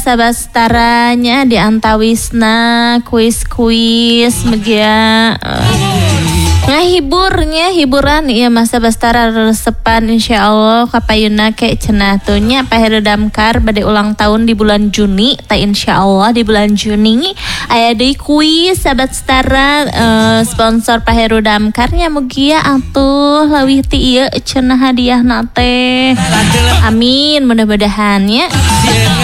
sabastaranya di antawisna kuis-kuis megia ngahiburnya hiburan ya masa bastara resepan insyaallah kapayuna ke cenah tuhnya Pak Damkar bade ulang tahun di bulan Juni ta insyaallah di bulan Juni aya deui kuis sabastara sponsor Pak Heru Damkar nya mugia atuh leuwih ti ieu cenah hadiahna teh amin mudah-mudahan nya